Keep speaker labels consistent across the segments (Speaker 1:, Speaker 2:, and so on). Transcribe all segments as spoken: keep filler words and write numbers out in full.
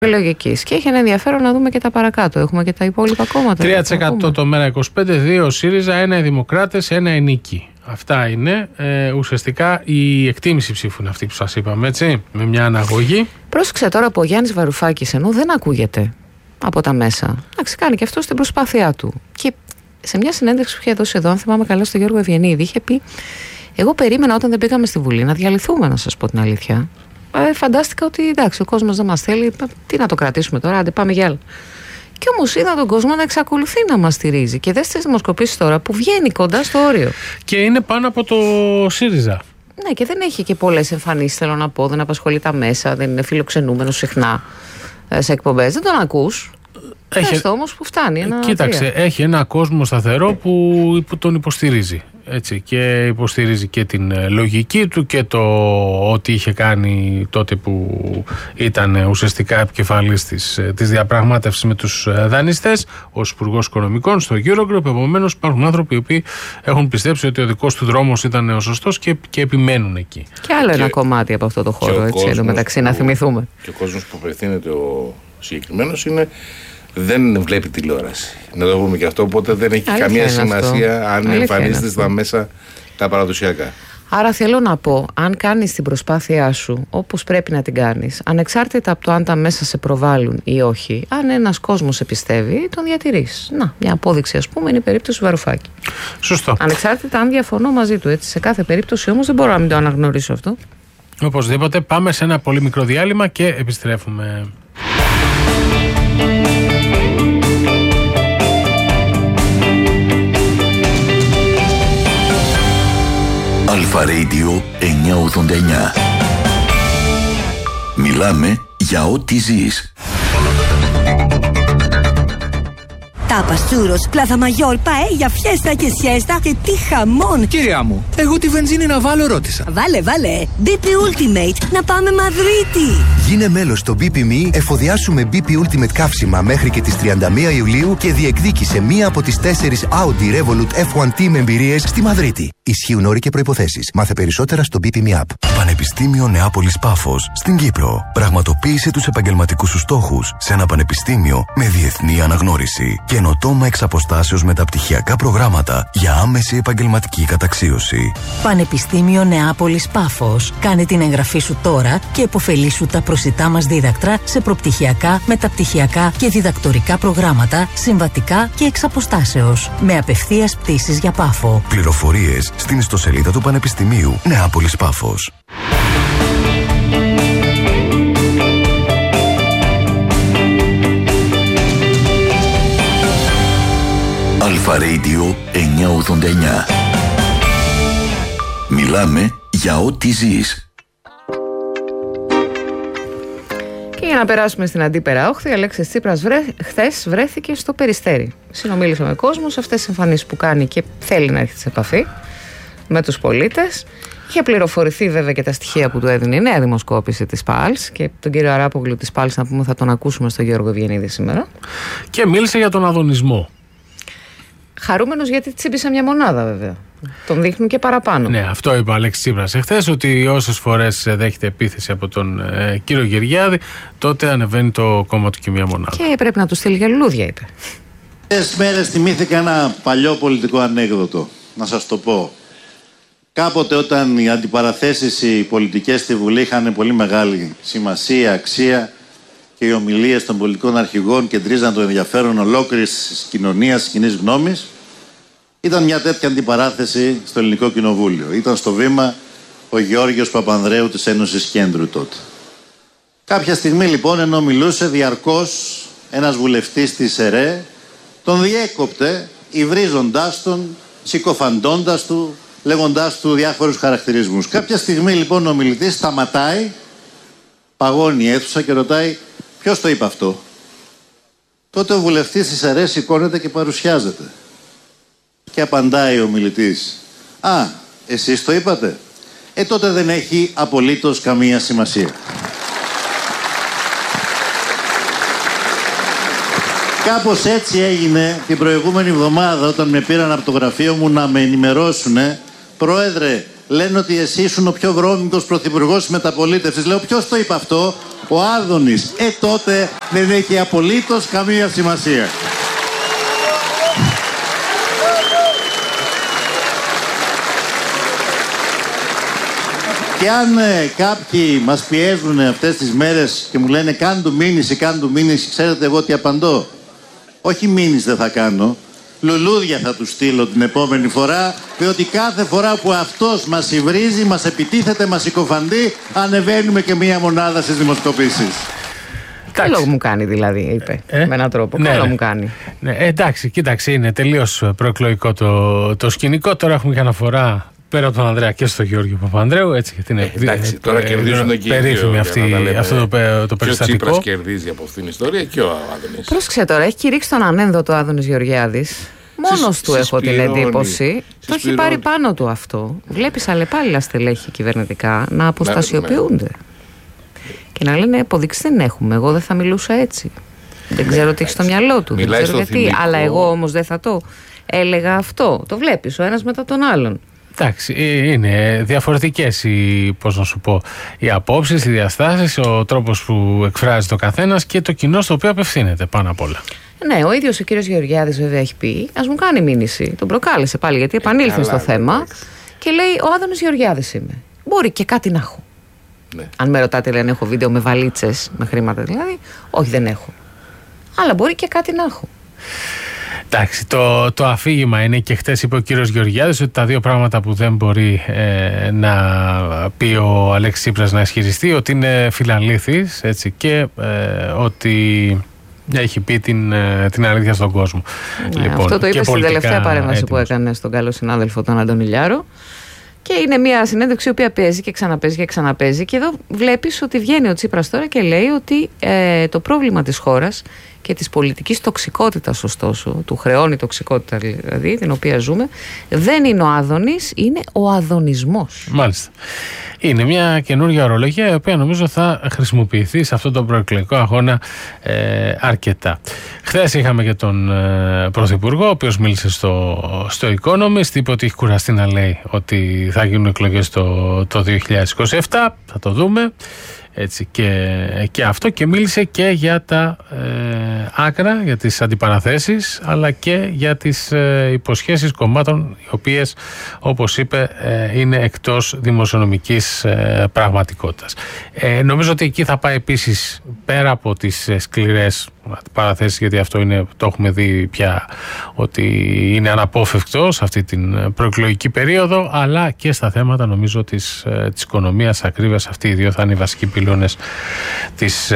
Speaker 1: λογικής. Και έχει ένα ενδιαφέρον να δούμε και τα παρακάτω. Έχουμε και τα υπόλοιπα κόμματα.
Speaker 2: τρία τοις εκατό το Μέρα είκοσι πέντε, δύο ΣΥΡΙΖΑ, ένα οι Δημοκράτες, ένα η Νίκη. Αυτά είναι ε, ουσιαστικά η εκτίμηση ψήφου αυτή που σας είπαμε, έτσι, με μια αναγωγή.
Speaker 1: Πρόσεξε τώρα που ο Γιάννης Βαρουφάκης, ενώ δεν ακούγεται από τα μέσα, εντάξει, κάνει και αυτό την προσπάθειά του. Και σε μια συνέντευξη που είχε δώσει εδώ, αν θυμάμαι καλά, στον Γιώργο Ευγενίδη, είχε πει: εγώ περίμενα όταν δεν πήγαμε στη Βουλή να διαλυθούμε, να σας πω την αλήθεια. Ε, φαντάστηκα ότι εντάξει, ο κόσμος δεν μας θέλει, τι να το κρατήσουμε τώρα, άντε πάμε για άλλα. Και όμως είδα τον κόσμο να εξακολουθεί να μας στηρίζει. Και δες τις δημοσκοπήσεις τώρα που βγαίνει κοντά στο όριο.
Speaker 2: Και είναι πάνω από το ΣΥΡΙΖΑ.
Speaker 1: Ναι, και δεν έχει και πολλές εμφανίσεις, θέλω να πω. Δεν απασχολεί τα μέσα, δεν είναι φιλοξενούμενος συχνά σε εκπομπές. Δεν τον ακούς. Έχει το όμως που φτάνει. Ένα
Speaker 2: Κοίταξε,
Speaker 1: τρία.
Speaker 2: Έχει ένα κόσμο σταθερό που, που τον υποστηρίζει. Έτσι, και υποστηρίζει και την λογική του και το ότι είχε κάνει τότε που ήταν ουσιαστικά επικεφαλής της, της διαπραγμάτευσης με τους δανειστές ως Υπουργός Οικονομικών στο Eurogroup. Επομένως υπάρχουν άνθρωποι οι οποίοι έχουν πιστέψει ότι ο δικός του δρόμος ήταν ο σωστός και, και επιμένουν εκεί.
Speaker 1: Και άλλο
Speaker 2: και,
Speaker 1: ένα κομμάτι από αυτό το χώρο, έτσι, εδώ μεταξύ
Speaker 3: που,
Speaker 1: να θυμηθούμε.
Speaker 3: Και ο κόσμος που απευθύνεται ο συγκεκριμένος είναι δεν βλέπει τηλεόραση. Να το πούμε και αυτό, οπότε δεν έχει
Speaker 1: Αλήθεια
Speaker 3: καμία σημασία αυτό. Αν εμφανίζεται στα μέσα τα παραδοσιακά.
Speaker 1: Άρα θέλω να πω, αν κάνεις την προσπάθειά σου όπως πρέπει να την κάνεις, ανεξάρτητα από το αν τα μέσα σε προβάλλουν ή όχι, αν ένας κόσμος σε πιστεύει, τον διατηρείς. Να, μια απόδειξη ας πούμε είναι η περίπτωση του Βαρουφάκη.
Speaker 2: Σωστό.
Speaker 1: Ανεξάρτητα αν διαφωνώ μαζί του, έτσι. Σε κάθε περίπτωση όμως δεν μπορώ να μην το αναγνωρίσω αυτό.
Speaker 2: Οπωσδήποτε, πάμε σε ένα πολύ μικρό διάλειμμα και επιστρέφουμε.
Speaker 4: Αλφα Radio εννιακόσια ογδόντα εννιά. Μιλάμε για ό,τι ζεις.
Speaker 5: Τάπας, τσούρος, πλάθα μαγιόλ, παέλια, φιέστα και σιέστα και τι χαμόν!
Speaker 6: Κυρία μου, εγώ τη βενζίνη να βάλω ρώτησα.
Speaker 5: Βάλε, βάλε! μπι πι Ultimate, να πάμε Μαδρίτη!
Speaker 7: Γίνε μέλος στο μπι πι εμ ι, εφοδιάσου με μπι πι Ultimate καύσιμα μέχρι και τις τριάντα μία Ιουλίου και διεκδίκησε μία από τις τέσσερις Audi Revolut εφ ουάν τι με εμπειρίες στη Μαδρίτη. Ισχύουν όροι και προϋποθέσεις. Μάθε περισσότερα στο μπι πι εμ ι App.
Speaker 8: Πανεπιστήμιο Νεάπολης Πάφος στην Κύπρο. Πραγματοποίησε τους επαγγελματικούς σου στόχους σε ένα πανεπιστήμιο με διεθνή αναγνώριση. Καινοτόμα εξ αποστάσεως μεταπτυχιακά προγράμματα για άμεση επαγγελματική καταξίωση.
Speaker 9: Πανεπιστήμιο Νεάπολης Πάφος. Κάνε την εγγραφή σου τώρα και επωφελήσου τα προσιτά μας δίδακτρα σε προπτυχιακά, μεταπτυχιακά και διδακτορικά προγράμματα, συμβατικά και εξ αποστάσεως. Με απευθείας πτήσεις για Πάφο.
Speaker 8: Πληροφορίες στην ιστοσελίδα του Πανεπιστημίου Νεάπολης Πάφος.
Speaker 4: Αλφα Radio εννιακόσια ογδόντα εννιά. Μιλάμε για ό,τι ζεις.
Speaker 1: Και για να περάσουμε στην αντίπερα όχθη, ο Αλέξης Τσίπρας βρέ... χθες βρέθηκε στο Περιστέρι. Συνομίλησε με κόσμο σε αυτές τις εμφανίσεις που κάνει και θέλει να έρχεται σε επαφή με τους πολίτες. Είχε πληροφορηθεί βέβαια και τα στοιχεία που του έδινε η νέα δημοσκόπηση της ΠΑΛΣ και τον κύριο Αράπογλου της ΠΑΛΣ, να πούμε, θα τον ακούσουμε στον Γιώργο Ευγενίδη σήμερα.
Speaker 2: Και μίλησε για τον αδωνισμό.
Speaker 1: Χαρούμενος γιατί τσίπησε μια μονάδα βέβαια. Τον δείχνουν και παραπάνω.
Speaker 2: Ναι, αυτό είπε ο Αλέξης Τσίπρας εχθές, ότι όσες φορές δέχεται επίθεση από τον ε, κύριο Γεωργιάδη, τότε ανεβαίνει το κόμμα του και μια μονάδα.
Speaker 1: Και πρέπει να του στείλει για λουλούδια, είπε.
Speaker 10: Αυτές μέρες θυμήθηκα ένα παλιό πολιτικό ανέκδοτο. Να σας το πω. Κάποτε όταν οι αντιπαραθέσεις οι πολιτικές στη Βουλή είχαν πολύ μεγάλη σημασία, αξία και οι ομιλίες των πολιτικών αρχηγών κεντρίζαν το ενδιαφέρον ολόκληρης κοινωνίας, κοινής γνώμης, ήταν μια τέτοια αντιπαράθεση στο Ελληνικό Κοινοβούλιο. Ήταν στο βήμα ο Γεώργιος Παπανδρέου της Ένωσης Κέντρου τότε. Κάποια στιγμή λοιπόν, ενώ μιλούσε διαρκώς ένας βουλευτής της ΕΡΕ, τον διέκοπτε υβρίζοντάς τον, συκοφαντώντας του, λέγοντάς του διάφορους χαρακτηρισμούς. Κάποια στιγμή λοιπόν ο μιλητής σταματάει, παγώνει η αίθουσα και ρωτάει ποιος το είπε αυτό. Τότε ο βουλευτής της ΕΡΕ σηκώνεται και παρουσιάζεται. Και απαντάει ο μιλητής, «Α, εσείς το είπατε? Ε, τότε δεν έχει απολύτως καμία σημασία». Κάπως έτσι έγινε την προηγούμενη εβδομάδα όταν με πήραν από το γραφείο μου να με ενημερώσουν. «Πρόεδρε, λένε ότι εσύ ήσουν ο πιο βρώμικος πρωθυπουργός της μεταπολίτευσης. Λέω, ποιος το είπε αυτό? Ο Άδωνης. Ε, τότε δεν έχει απολύτως καμία σημασία. Και αν ε, κάποιοι μας πιέζουν αυτές τις μέρες και μου λένε κάν του μήνυση, κάν του μήνυση, ξέρετε εγώ τι απαντώ? Όχι μήνυση δεν θα κάνω, λουλούδια θα του στείλω την επόμενη φορά, διότι κάθε φορά που αυτός μας υβρίζει, μας επιτίθεται, μας συκοφαντεί, ανεβαίνουμε και μία μονάδα στις δημοσκοπήσεις.
Speaker 1: Καλό μου κάνει δηλαδή, είπε, ε? με έναν τρόπο. Ναι, καλό ναι. μου κάνει.
Speaker 2: Ναι, εντάξει, κοίταξε, είναι τελείως προεκλογικό το, το σκηνικό. Τώρα έχουμε και αναφορά πέρα από τον Ανδρέα και στο Γιώργο Παπανδρέου. Έτσι, γιατί είναι
Speaker 3: εντάξει, τώρα κερδίζουν εκεί
Speaker 2: περίφημη αυτή, αυτό το, το περιστατικό.
Speaker 3: Και ο Τσίπρας κερδίζει από αυτήν την ιστορία και ο Άδωνης.
Speaker 1: Πρόσεξε τώρα, έχει κηρύξει τον ανένδοτο Άδωνης Γεωργιάδης. Μόνος Συ, του έχω την εντύπωση. Το έχει πάρει πάνω του αυτό. Βλέπεις αλλεπάλληλα στελέχη κυβερνητικά να αποστασιοποιούνται. Και να λένε αποδείξεις δεν έχουμε. Εγώ δεν θα μιλούσα έτσι. Δεν ξέρω τι έχει στο μυαλό του. Δεν ξέρω γιατί. Θυμικό. Αλλά εγώ όμως δεν θα το έλεγα αυτό. Το βλέπεις ο ένας μετά τον άλλον.
Speaker 2: Εντάξει, είναι διαφορετικές οι, πώς να σου πω, οι απόψεις, οι διαστάσεις, ο τρόπος που εκφράζει το καθένας και το κοινό στο οποίο απευθύνεται πάνω απ' όλα. Ναι,
Speaker 1: ο ίδιος ο κύριος Γεωργιάδης βέβαια έχει πει, ας μου κάνει μήνυση. Τον προκάλεσε πάλι γιατί επανήλθε Καλά, στο θέμα εντάξει. και λέει: ο Άδωνης Γεωργιάδης είμαι. Μπορεί και κάτι να έχω. Ναι. Αν με ρωτάτε, λένε έχω βίντεο με βαλίτσες, με χρήματα δηλαδή. Όχι, δεν έχω. Αλλά μπορεί και κάτι να έχω.
Speaker 2: Εντάξει, το, το αφήγημα είναι και χτες είπε ο κύριος Γεωργιάδης ότι τα δύο πράγματα που δεν μπορεί ε, να πει ο Αλέξης Τσίπρας να ισχυριστεί, ότι είναι φιλανλήθης, έτσι, και ε, ότι έχει πει την, την αλήθεια στον κόσμο.
Speaker 1: Ναι, λοιπόν, αυτό το είπε στην τελευταία παρέμβαση έτοιμος. που έκανε στον καλό συνάδελφο τον Αντώνη Λιάρο. Και είναι μια συνέντευξη η οποία παίζει και ξαναπέζει και ξαναπέζει. Και εδώ βλέπεις ότι βγαίνει ο Τσίπρας τώρα και λέει ότι ε, το πρόβλημα της χώρας και της πολιτικής τοξικότητας, ωστόσο, του χρεώνει τοξικότητα δηλαδή, την οποία ζούμε, δεν είναι ο Άδωνης, είναι ο αδωνισμός.
Speaker 2: Μάλιστα. Είναι μια καινούργια ορολογία η οποία νομίζω θα χρησιμοποιηθεί σε αυτό το προεκλογικό αγώνα ε, αρκετά. Χθες είχαμε και τον ε, Πρωθυπουργό, ο οποίος μίλησε στο, στο Economist, είπε ότι έχει κουραστεί να λέει ότι θα γίνουν εκλογές το, το δύο χιλιάδες είκοσι επτά, θα το δούμε. Έτσι, και, και αυτό, και μίλησε και για τα ε, άκρα, για τις αντιπαραθέσεις, αλλά και για τις ε, υποσχέσεις κομμάτων οι οποίες, όπως είπε, ε, είναι εκτός δημοσιονομικής ε, πραγματικότητας. Ε, νομίζω ότι εκεί θα πάει επίσης πέρα από τις ε, σκληρές αντιπαραθέσεις, γιατί αυτό είναι, το έχουμε δει πια ότι είναι αναπόφευκτο σε αυτή την προεκλογική περίοδο, αλλά και στα θέματα νομίζω της, ε, της οικονομίας, ακρίβειας. Αυτοί οι δύο θα είναι οι βασικοί πυλώνες της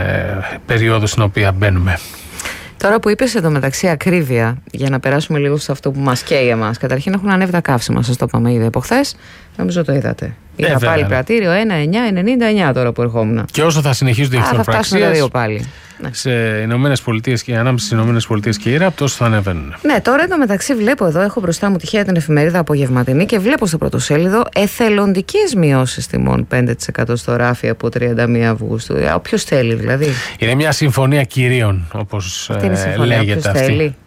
Speaker 2: ε, περίοδου στην οποία μπαίνουμε.
Speaker 1: Τώρα που είπες εντωμεταξύ ακρίβεια, για να περάσουμε λίγο σε αυτό που μας καίει εμάς. Καταρχήν έχουν ανέβει τα καύσιμα, σας το είπαμε ήδη από χθες. Νομίζω το είδατε. Είχα ε, πάλι πρατήριο ένα εννιά ενενήντα εννιά τώρα που ερχόμουν.
Speaker 2: Και όσο θα συνεχίζονται οι εχθροπραξίες
Speaker 1: πάλι. Ναι.
Speaker 2: Σε Ηνωμένες Πολιτείες και ανάμεσα στις Ηνωμένες Πολιτείες και Ιράκ, τόσο θα ανεβαίνουν.
Speaker 1: Ναι, τώρα εντωμεταξύ βλέπω εδώ, έχω μπροστά μου τυχαία την εφημερίδα απογευματινή και βλέπω στο πρωτοσέλιδο εθελοντικές μειώσεις τιμών πέντε τοις εκατό στο ράφι από τριάντα μία Αυγούστου. Όποιος θέλει δηλαδή.
Speaker 2: Είναι μια συμφωνία κυρίων, όπως ε, λέγεται αυτή. Θέλει.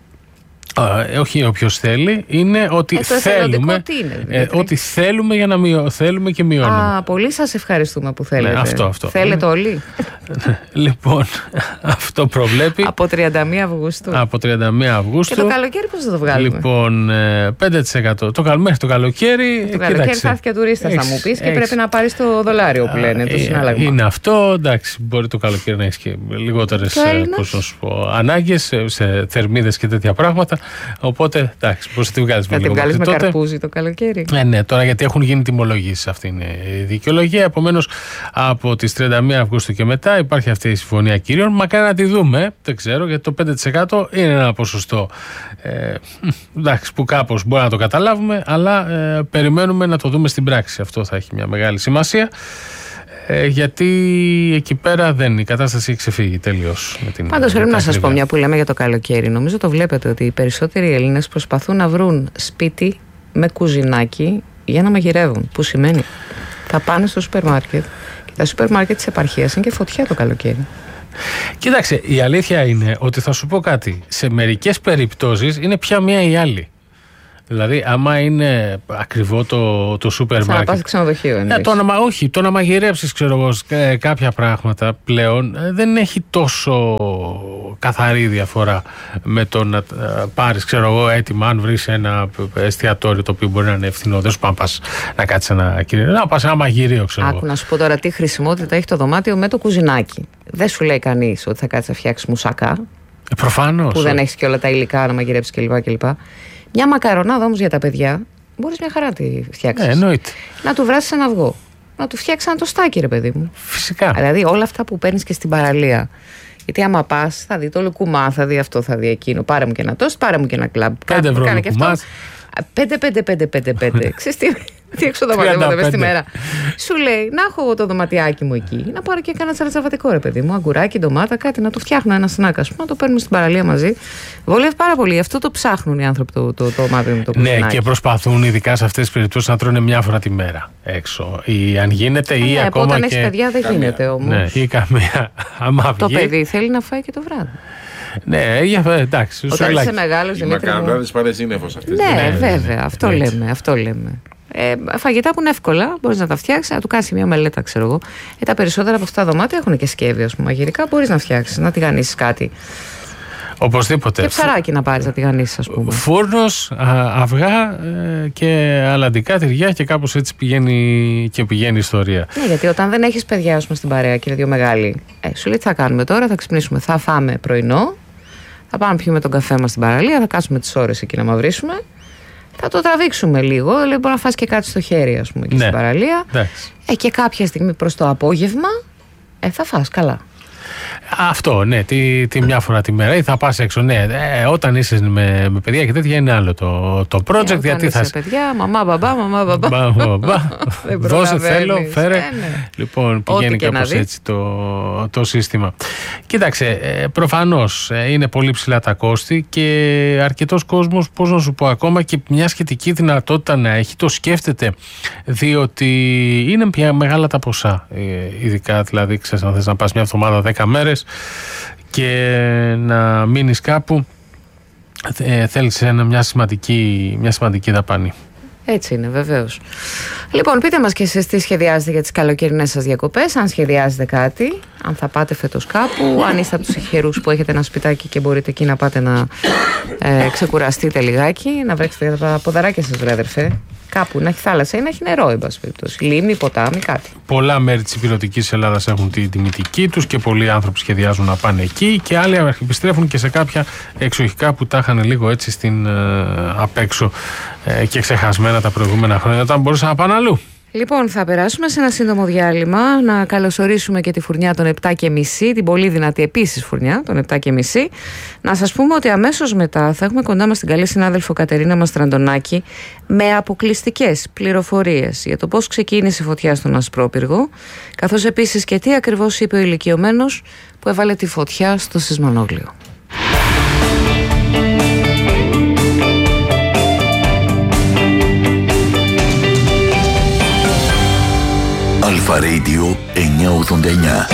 Speaker 2: Uh, όχι όποιος θέλει, είναι ότι ε, θέλουμε τι είναι, ε, ότι θέλουμε για να μειώ, θέλουμε και μειώνουμε.
Speaker 1: Α, πολύ σας ευχαριστούμε που θέλετε.
Speaker 2: Ναι, αυτό, αυτό.
Speaker 1: Θέλετε όλοι.
Speaker 2: Λοιπόν, αυτό προβλέπει
Speaker 1: από τριάντα μία Αυγούστου.
Speaker 2: Από τριάντα μία Αυγούστου.
Speaker 1: Και το καλοκαίρι πώς θα το βγάλουμε?
Speaker 2: Λοιπόν, πέντε τοις εκατό το καλ, μέχρι το καλοκαίρι.
Speaker 1: Το καλοκαίρι θα έρθει και τουρίστας, θα μου πεις, και πρέπει να πάρεις το δολάριο που λένε, το συνάλλαγμα.
Speaker 2: Είναι αυτό, εντάξει, μπορεί το καλοκαίρι να έχει και λιγότερες ανάγκες σε θερμίδες και τέτοια πράγματα. Οπότε, εντάξει, πώς θα τη βγάλεις με λίγο.
Speaker 1: Θα τη βγάλεις με καρπούζι το καλοκαίρι.
Speaker 2: Ναι, ναι, τώρα γιατί έχουν γίνει τιμολογήσεις, αυτή είναι η δικαιολογία. Επομένως, από τις τριάντα μία Αυγούστου και μετά υπάρχει αυτή η συμφωνία κυρίων. Μακάρι να τη δούμε, δεν ξέρω, γιατί το πέντε τοις εκατό είναι ένα ποσοστό ε, εντάξει, που κάπως μπορεί να το καταλάβουμε, αλλά ε, περιμένουμε να το δούμε στην πράξη. Αυτό θα έχει μια μεγάλη σημασία. Ε, γιατί εκεί πέρα δεν, η κατάσταση έχει ξεφύγει τελείως.
Speaker 1: Πάντως πρέπει να σας πω, μια που λέμε για το καλοκαίρι, νομίζω το βλέπετε ότι οι περισσότεροι Έλληνες προσπαθούν να βρουν σπίτι με κουζινάκι για να μαγειρεύουν. Που σημαίνει θα πάνε στο σούπερ μάρκετ και τα σούπερ μάρκετ της επαρχίας είναι και φωτιά το καλοκαίρι.
Speaker 2: Κοίταξε, η αλήθεια είναι ότι θα σου πω κάτι. Σε μερικές περιπτώσεις είναι πια μία ή άλλη. Δηλαδή, άμα είναι ακριβό το, το σούπερ μάρκετ.
Speaker 1: Να πας ξενοδοχείο,
Speaker 2: ε, το να, όχι, το να μαγειρέψεις, ξέρω εγώ, κάποια πράγματα πλέον ε, δεν έχει τόσο καθαρή διαφορά με το να ε, πάρεις, ξέρω εγώ, έτοιμα. Αν βρεις ένα εστιατόριο το οποίο μπορεί να είναι φθηνό, δεν σου πάνε να κάτσεις ένα κυρίω. Να πας ένα μαγειρίο, ξέρω εγώ.
Speaker 1: Άκου να σου πω τώρα τι χρησιμότητα έχει το δωμάτιο με το κουζινάκι. Δεν σου λέει κανείς ότι θα κάτσεις να φτιάξεις μουσακά.
Speaker 2: Ε, προφανώς.
Speaker 1: Που δεν έχεις και όλα τα υλικά να μαγειρέψεις κλπ. Μια μακαρονάδα όμως για τα παιδιά μπορείς μια χαρά τη φτιάξεις.
Speaker 2: Ε, εννοείται.
Speaker 1: Να του βράσεις ένα αυγό. Να του φτιάξεις ένα τοστάκι, ρε παιδί μου.
Speaker 2: Φυσικά.
Speaker 1: Δηλαδή όλα αυτά που παίρνεις και στην παραλία. Γιατί άμα πας θα δει το λουκουμά, θα δει αυτό, θα δει εκείνο. Πάρε μου και ένα τόστ, πάρε μου και ένα κλαμπ.
Speaker 2: Πέντε ευρώ λουκουμάς.
Speaker 1: Πέντε, πέντε, πέντε, πέντε, πέντε. Ξέρεις τι, τι έξοδα μαλεύονται μες τη μέρα. Σου λέει να έχω εγώ το δωματιάκι μου εκεί, να πάρω και κάνα τσαρατσαβατικό, ρε παιδί μου, αγκουράκι, ντομάτα, κάτι να το φτιάχνω ένα σνάκα, να το παίρνουμε στην παραλία μαζί. Βολεύει πάρα πολύ. Αυτό το ψάχνουν οι άνθρωποι το, το, το μάτι με το κουζινάκι.
Speaker 2: Ναι, και προσπαθούν ειδικά σε αυτές τις περιπτώσεις να τρώνε μια φορά τη μέρα έξω. Ή αν γίνεται, ή
Speaker 1: ναι,
Speaker 2: ακόμα.
Speaker 1: Όταν
Speaker 2: και...
Speaker 1: έχεις παιδιά δεν
Speaker 2: καμία.
Speaker 1: γίνεται όμως.
Speaker 2: Ναι, ή καμία. Άμα
Speaker 1: το
Speaker 2: βγει...
Speaker 1: παιδί θέλει να φάει και το βράδυ.
Speaker 2: Ναι, εντάξει.
Speaker 1: Όταν είσαι μεγάλος, Δημήτρη.
Speaker 3: Οι μακαρονάδες πάνε σύννεφος αυτές.
Speaker 1: Ναι,
Speaker 3: ναι,
Speaker 1: βέβαια,
Speaker 3: ναι,
Speaker 1: αυτό
Speaker 3: ναι,
Speaker 1: λέμε, αυτό λέμε. Ε, φαγητά που είναι εύκολα, μπορείς να τα φτιάξεις, να του κάνεις μια μελέτα, ξέρω εγώ. Ε, τα περισσότερα από αυτά τα δωμάτια έχουν και σκεύη, ας πούμε, μαγειρικά, μπορείς να φτιάξεις, να τηγανίσεις κάτι.
Speaker 2: Οπωσδήποτε.
Speaker 1: Και ψαράκι να πάρεις να τηγανίσεις, ας πούμε.
Speaker 2: Φούρνος, αυγά ε, και αλλαντικά τυριά και κάπως έτσι πηγαίνει και πηγαίνει η ιστορία.
Speaker 1: Ναι, γιατί όταν δεν έχεις παιδιά, ας πούμε, στην παρέα και είναι δύο μεγάλοι, ε, σου λέει τι θα κάνουμε τώρα, θα ξυπνήσουμε, θα φάμε πρωινό, θα πάμε να πιούμε τον καφέ μας στην παραλία, θα κάτσουμε τις ώρες εκεί να μαυρίσουμε. Θα το τραβήξουμε λίγο, δηλαδή μπορεί να φας και κάτι στο χέρι, ας πούμε, εκεί
Speaker 2: ναι,
Speaker 1: στην παραλία. Ε, και κάποια στιγμή προς το απόγευμα ε, θα φας καλά.
Speaker 2: Αυτό, ναι, τη, τη μια φορά τη μέρα ή θα πας έξω. Ναι, ε, όταν είσαι με, με παιδιά και τέτοια είναι άλλο το, το project. Ε, γιατί θα.
Speaker 1: Παιδιά, μαμά, μπαμπά, μαμά, μπαμπά.
Speaker 2: Μπα, μπα, δώσε, θέλω, φέρε. Ε, ναι. Λοιπόν, πηγαίνει κάπως έτσι το, το σύστημα. Κοίταξε, ε, προφανώς ε, είναι πολύ ψηλά τα κόστη και αρκετός κόσμος, πώς να σου πω, ακόμα και μια σχετική δυνατότητα να έχει, το σκέφτεται. Διότι είναι πια μεγάλα τα ποσά. Ε, ειδικά, δηλαδή, ξέρεις, αν θες να πας μια εβδομάδα, δέκα μέρες και να μείνεις κάπου, ε, θέλεις ένα, μια, σημαντική, μια σημαντική δαπάνη.
Speaker 1: Έτσι είναι, βεβαίως. Λοιπόν, πείτε μας και εσείς τι σχεδιάζετε για τις καλοκαιρινές σας διακοπές, αν σχεδιάζετε κάτι, αν θα πάτε φέτος κάπου, αν είστε από τους εχερούς που έχετε ένα σπιτάκι και μπορείτε εκεί να πάτε να ε, ξεκουραστείτε λιγάκι, να βρέξετε τα ποδαράκια σας, βρε αδερφέ. Κάπου να έχει θάλασσα ή να έχει νερό, εν πάση περιπτώσει. Λίμνη, ποτάμι, κάτι.
Speaker 2: Πολλά μέρη της υπηρετικής Ελλάδας έχουν τη τιμητική τους και πολλοί άνθρωποι σχεδιάζουν να πάνε εκεί και άλλοι επιστρέφουν και σε κάποια εξοχικά που τα είχαν λίγο έτσι στην ε, απ' έξω ε, και ξεχασμένα τα προηγούμενα χρόνια όταν μπορούσαν να πάνε αλλού.
Speaker 1: Λοιπόν, θα περάσουμε σε ένα σύντομο διάλειμμα, να καλωσορίσουμε και τη φουρνιά των επτά και μισή, την πολύ δυνατή επίσης φουρνιά των επτά και μισή. Να σας πούμε ότι αμέσως μετά θα έχουμε κοντά μας την καλή συνάδελφο Κατερίνα Μαστραντονάκη με αποκλειστικές πληροφορίες για το πώς ξεκίνησε η φωτιά στον Ασπρόπυργο, καθώς επίσης και τι ακριβώς είπε ο ηλικιωμένος που έβαλε τη φωτιά στο σεισμονόγλιο.
Speaker 4: Αλφα Radio εννιακόσια ογδόντα εννιά.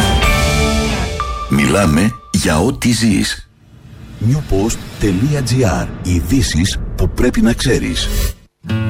Speaker 4: Μιλάμε για ό,τι ζεις. newpost.gr. Ειδήσεις που πρέπει να ξέρεις.